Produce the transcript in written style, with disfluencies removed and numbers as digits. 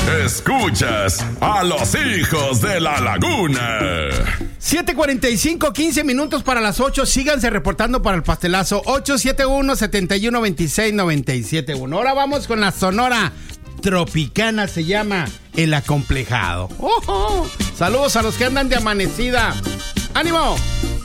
Escuchas a los hijos de la laguna. 7:45, 15 minutos para las 8. Síganse reportando para el pastelazo. 871-7126-971. Ahora vamos con la Sonora Tropicana. Se llama El Acomplejado. ¡Oh! Saludos a los que andan de amanecida. ¡Ánimo!